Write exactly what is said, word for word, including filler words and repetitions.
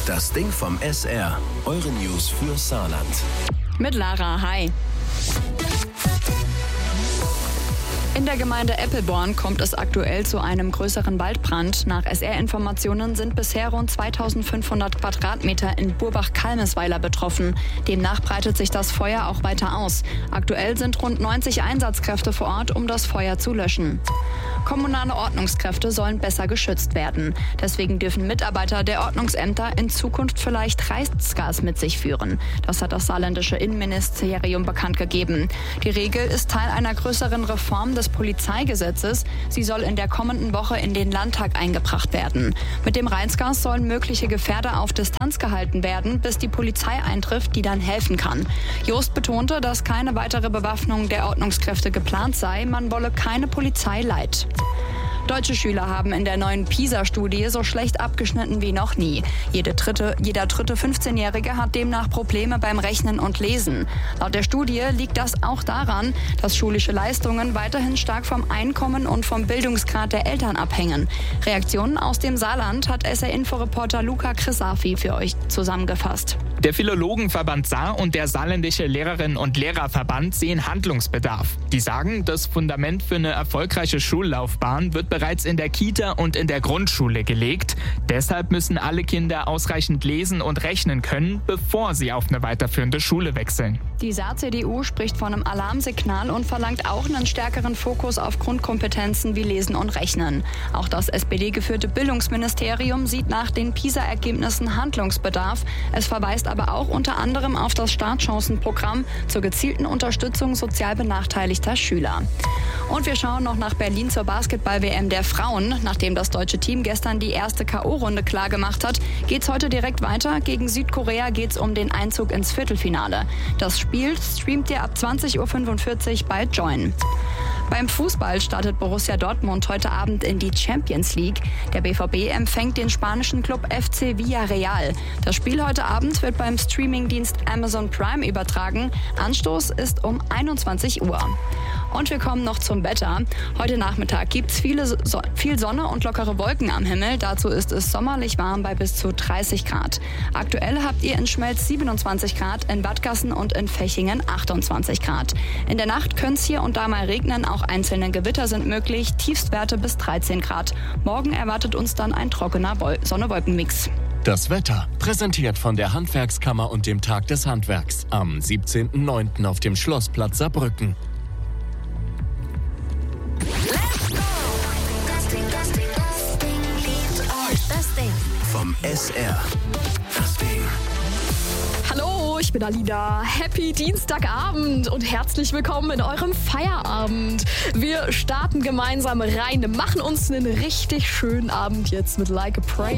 Das Ding vom S R. Eure News für Saarland. Mit Lara, hi. In der Gemeinde Eppelborn kommt es aktuell zu einem größeren Waldbrand. Nach S R-Informationen sind bisher rund zweitausendfünfhundert Quadratmeter in Burbach-Kalmesweiler betroffen. Demnach breitet sich das Feuer auch weiter aus. Aktuell sind rund neunzig Einsatzkräfte vor Ort, um das Feuer zu löschen. Kommunale Ordnungskräfte sollen besser geschützt werden. Deswegen dürfen Mitarbeiter der Ordnungsämter in Zukunft vielleicht Reizgas mit sich führen. Das hat das saarländische Innenministerium bekannt gegeben. Die Regel ist Teil einer größeren Reform des Polizeigesetzes. Sie soll in der kommenden Woche in den Landtag eingebracht werden. Mit dem Reizgas sollen mögliche Gefährder auf Distanz gehalten werden, bis die Polizei eintrifft, die dann helfen kann. Jost betonte, dass keine weitere Bewaffnung der Ordnungskräfte geplant sei. Man wolle keine Polizeileid. Deutsche Schüler haben in der neuen PISA-Studie so schlecht abgeschnitten wie noch nie. Jede dritte, jeder dritte fünfzehnjährige hat demnach Probleme beim Rechnen und Lesen. Laut der Studie liegt das auch daran, dass schulische Leistungen weiterhin stark vom Einkommen und vom Bildungsgrad der Eltern abhängen. Reaktionen aus dem Saarland hat S R-Inforeporter Luca Crisafi für euch zusammengefasst. Der Philologenverband Saar und der saarländische Lehrerinnen- und Lehrerverband sehen Handlungsbedarf. Die sagen, das Fundament für eine erfolgreiche Schullaufbahn wird bereits in der Kita und in der Grundschule gelegt. Deshalb müssen alle Kinder ausreichend lesen und rechnen können, bevor sie auf eine weiterführende Schule wechseln. Die Saar-C D U spricht von einem Alarmsignal und verlangt auch einen stärkeren Fokus auf Grundkompetenzen wie Lesen und Rechnen. Auch das S P D-geführte Bildungsministerium sieht nach den PISA-Ergebnissen Handlungsbedarf. Es verweist aber auch unter anderem auf das Startchancenprogramm zur gezielten Unterstützung sozial benachteiligter Schüler. Und wir schauen noch nach Berlin zur Basketball-W M der Frauen. Nachdem das deutsche Team gestern die erste K O-Runde klargemacht hat, geht's heute direkt weiter. Gegen Südkorea geht's um den Einzug ins Viertelfinale. Das Spiel streamt ihr ab zwanzig Uhr fünfundvierzig bei Join. Beim Fußball startet Borussia Dortmund heute Abend in die Champions League. Der B V B empfängt den spanischen Club F C Villarreal. Das Spiel heute Abend wird beim Streamingdienst Amazon Prime übertragen. Anstoß ist um einundzwanzig Uhr. Und wir kommen noch zum Wetter. Heute Nachmittag gibt es viele so- viel Sonne und lockere Wolken am Himmel. Dazu ist es sommerlich warm bei bis zu dreißig Grad. Aktuell habt ihr in Schmelz siebenundzwanzig Grad, in Wadgassen und in Fechingen achtundzwanzig Grad. In der Nacht könnte es hier und da mal regnen, auch einzelne Gewitter sind möglich, Tiefstwerte bis dreizehn Grad. Morgen erwartet uns dann ein trockener Wol- Sonne-Wolken-Mix. Das Wetter, präsentiert von der Handwerkskammer und dem Tag des Handwerks am siebzehnten neunten auf dem Schlossplatz Saarbrücken. Das Ding Vom S R. Das Ding. Hallo, ich bin Alina. Happy Dienstagabend und herzlich willkommen in eurem Feierabend. Wir starten gemeinsam rein, machen uns einen richtig schönen Abend jetzt mit Like a Prayer.